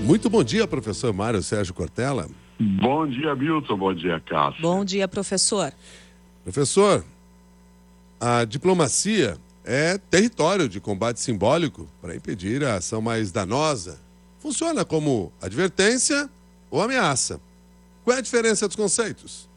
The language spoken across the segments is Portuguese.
Muito bom dia, professor Mário Sérgio Cortella. Bom dia, Milton. Bom dia, Cássio. Bom dia, professor. Professor, a diplomacia é território de combate simbólico para impedir a ação mais danosa. Funciona como advertência ou ameaça. Qual é a diferença dos conceitos?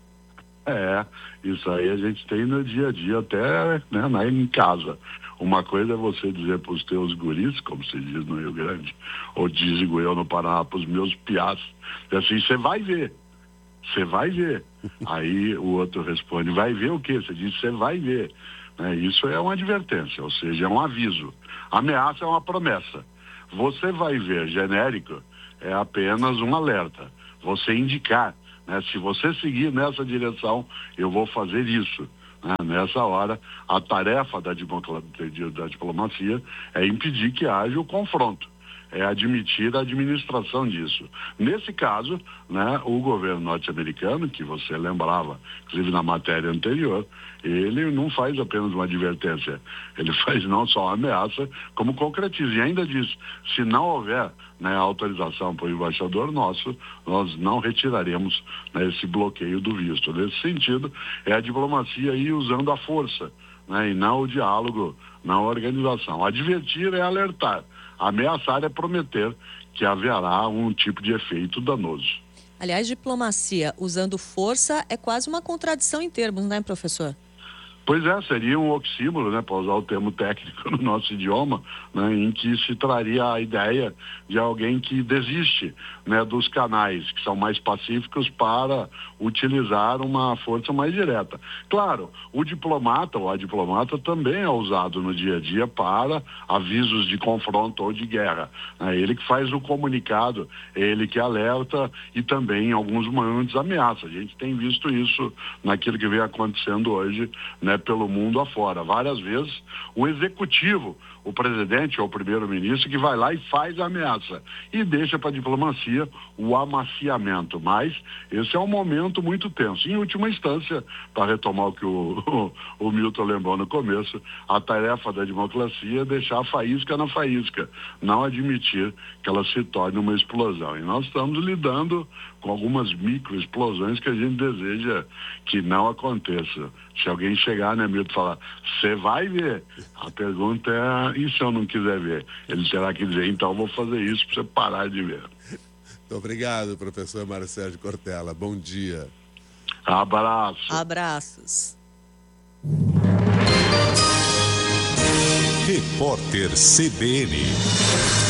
Isso aí a gente tem no dia a dia, até em casa. Uma coisa é você dizer para os teus guris, como se diz no Rio Grande, ou digo eu no Paraná, para os meus piás, assim, você vai ver. Você vai ver. Aí o outro responde, vai ver o quê? Você diz, você vai ver. Isso é uma advertência, ou seja, é um aviso. Ameaça é uma promessa. Você vai ver, genérico, é apenas um alerta. Você indicar, se você seguir nessa direção, eu vou fazer isso. Nessa hora, a tarefa da diplomacia é impedir que haja o confronto, é admitir a administração disso. Nesse caso, o governo norte-americano, que você lembrava, inclusive na matéria anterior, ele não faz apenas uma advertência, ele faz não só uma ameaça, como concretiza. E ainda diz, se não houver autorização para o embaixador nosso, nós não retiraremos esse bloqueio do visto. Nesse sentido, é a diplomacia ir usando a força, e não o diálogo, não a organização. Advertir é alertar. Ameaçar é prometer que haverá um tipo de efeito danoso. Aliás, diplomacia usando força é quase uma contradição em termos, né, professor? Pois é, seria um oxímoron, para usar o termo técnico no nosso idioma, em que se traria a ideia de alguém que desiste dos canais que são mais pacíficos para utilizar uma força mais direta. Claro, o diplomata ou a diplomata também é usado no dia a dia para avisos de confronto ou de guerra. É ele que faz o comunicado, é ele que alerta e também em alguns momentos ameaça. A gente tem visto isso naquilo que vem acontecendo hoje, pelo mundo afora. Várias vezes o executivo, o presidente ou o primeiro-ministro que vai lá e faz a ameaça e deixa para a diplomacia o amaciamento. Mas esse é um momento muito tenso. Em última instância, para retomar o que o Milton lembrou no começo, a tarefa da diplomacia é deixar a faísca na faísca, não admitir que ela se torne uma explosão. E nós estamos lidando com algumas microexplosões que a gente deseja que não aconteça. Se alguém chegar, Milton, e falar, você vai ver? A pergunta é, e se eu não quiser ver? Ele terá que dizer, então eu vou fazer isso para você parar de ver. Muito obrigado, professor Mário Sérgio Cortella. Bom dia. Abraço. Abraços. Repórter CBN.